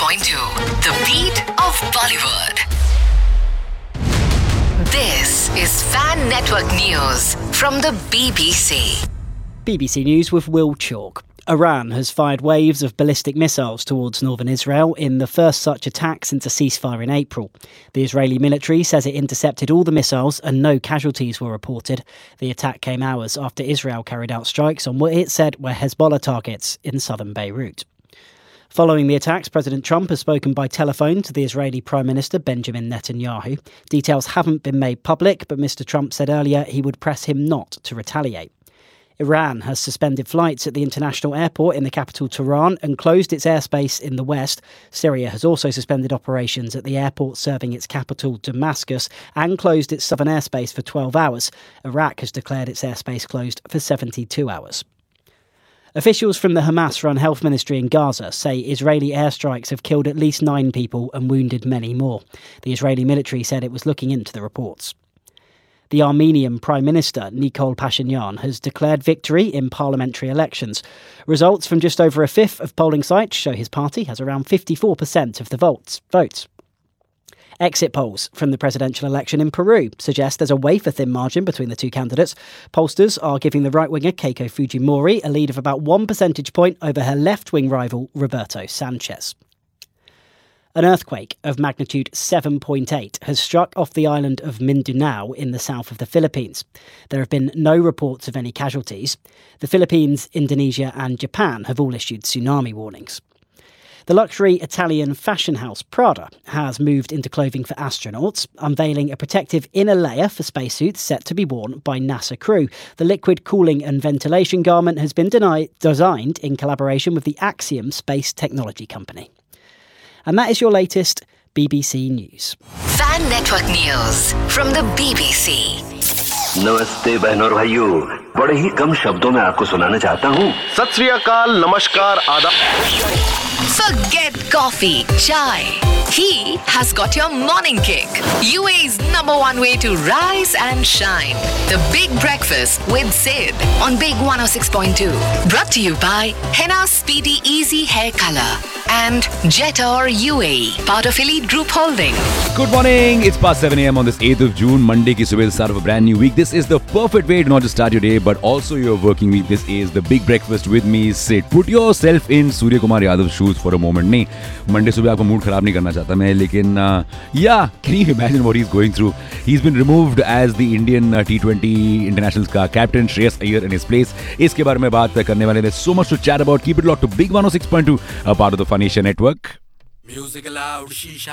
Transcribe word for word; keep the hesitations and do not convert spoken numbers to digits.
point two, the beat of Bollywood. This is Fan Network News from the B B C. B B C News with Will Chalk. Iran has fired waves of ballistic missiles towards northern Israel in the first such attack since a ceasefire in April. The Israeli military says it intercepted all the missiles and no casualties were reported. The attack came hours after Israel carried out strikes on what it said were Hezbollah targets in southern Beirut. Following the attacks, President Trump has spoken by telephone to the Israeli Prime Minister Benjamin Netanyahu. Details haven't been made public, but Mister Trump said earlier he would press him not to retaliate. Iran has suspended flights at the international airport in the capital Tehran and closed its airspace in the west. Syria has also suspended operations at the airport serving its capital Damascus and closed its southern airspace for twelve hours. Iraq has declared its airspace closed for seventy-two hours. Officials from the Hamas-run health ministry in Gaza say Israeli airstrikes have killed at least nine people and wounded many more. The Israeli military said it was looking into the reports. The Armenian Prime Minister, Nikol Pashinyan, has declared victory in parliamentary elections. Results from just over a fifth of polling sites show his party has around fifty-four percent of the votes. votes. Exit polls from the presidential election in Peru suggest there's a wafer-thin margin between the two candidates. Pollsters are giving the right-winger Keiko Fujimori a lead of about one percentage point over her left-wing rival Roberto Sanchez. An earthquake of magnitude seven point eight has struck off the island of Mindanao in the south of the Philippines. There have been no reports of any casualties. The Philippines, Indonesia and Japan have all issued tsunami warnings. The luxury Italian fashion house Prada has moved into clothing for astronauts, unveiling a protective inner layer for spacesuits set to be worn by NASA crew. The liquid cooling and ventilation garment has been deni- designed in collaboration with the Axiom space technology company. And that is your latest B B C News. Fan Network News from the B B C. नमस्ते बहनों और भाइयों, बड़े ही कम शब्दों में आपको सुनाना चाहता हूँ। सत श्री अकाल, नमस्कार, आदाब। Forget coffee, chai. He has got your morning kick. U A's number one way to rise and shine. The Big Breakfast with Sid on Big one oh six point two. Brought to you by Henna Speedy Easy Hair Color and Jetor U A E, part of Elite Group Holding. Good morning. It's past seven a.m. on this eighth of June, Monday ki subah, the start of a brand new week. This is the perfect way to not just start your day, but also your working week. This is the Big Breakfast with me, Sid. Put yourself in Surya Kumar Yadav's shoes for a moment. नहीं, Monday सुबह आपका mood खराब नहीं करना चाहता मैं, लेकिन uh, yeah, can you imagine what he's going through? He's been removed as the Indian uh, T twenty internationals का captain, Shreyas Iyer in his place. इसके बारे में बात करने वाले. There's so much to chat about. Keep it locked to Big one oh six point two, a part of the Fun Asia Network. Music loud, shisha.